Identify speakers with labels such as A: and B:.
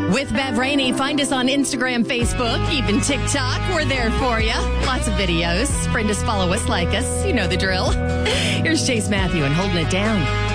A: With Bev Rainey, find us on Instagram, Facebook, even TikTok. We're there for you. Lots of videos. Friend us, follow us, like us. You know the drill. Here's Chase Matthew and Holding It Down.